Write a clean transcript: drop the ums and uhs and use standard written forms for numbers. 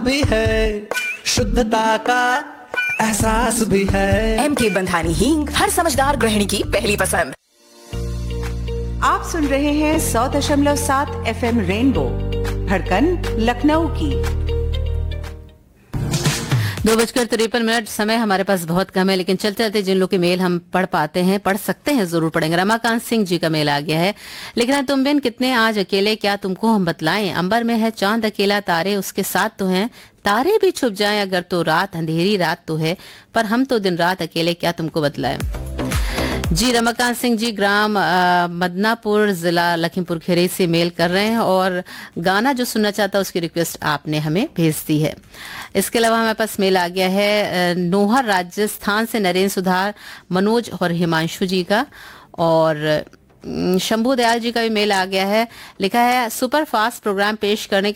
भी है, शुद्धता का एहसास भी है। एमके बंधानी हींग, हर समझदार गृहिणी की पहली पसंद। आप सुन रहे हैं 100.7 FM रेनबो, धड़कन लखनऊ की। 2:53 समय हमारे पास बहुत कम है, लेकिन चलते चलते जिन लोग के मेल हम पढ़ सकते हैं जरूर पढ़ेंगे। रमाकांत सिंह जी का मेल आ गया है, लिखना तुम बिन कितने आज अकेले, क्या तुमको हम बतलाएं, अंबर में है चांद अकेला, तारे उसके साथ तो हैं, तारे भी छुप जाएं अगर तो रात अंधेरी रात तो है, पर हम तो दिन रात अकेले, क्या तुमको बतलाएं। जी रमाकांत सिंह जी ग्राम मदनापुर, जिला लखीमपुर खीरी से मेल कर रहे हैं और गाना जो सुनना चाहता है उसकी रिक्वेस्ट आपने हमें भेज दी है। इसके अलावा हमारे पास मेल आ गया है नोहर राजस्थान से नरेंद्र सुधार, मनोज और हिमांशु जी का, और शंभू दयाल जी का भी मेल आ गया है। लिखा है सुपर फास्ट प्रोग्राम पेश करने के